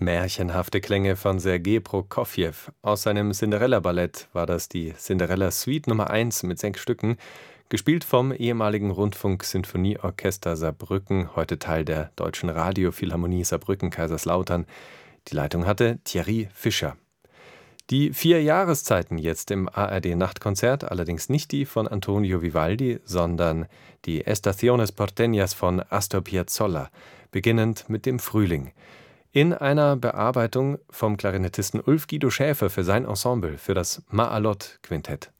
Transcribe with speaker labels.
Speaker 1: Märchenhafte Klänge von Sergei Prokofjew. Aus seinem Cinderella-Ballett war das die Cinderella Suite Nummer 1 mit 6 Stücken, gespielt vom ehemaligen Rundfunk-Sinfonieorchester Saarbrücken, heute Teil der Deutschen Radiophilharmonie Saarbrücken-Kaiserslautern. Die Leitung hatte Thierry Fischer. Die 4 Jahreszeiten jetzt im ARD-Nachtkonzert, allerdings nicht die von Antonio Vivaldi, sondern die Estaciones Porteñas von Astor Piazzolla, beginnend mit dem Frühling. In einer Bearbeitung vom Klarinettisten Ulf Guido Schäfer für sein Ensemble, für das Maalot-Quintett.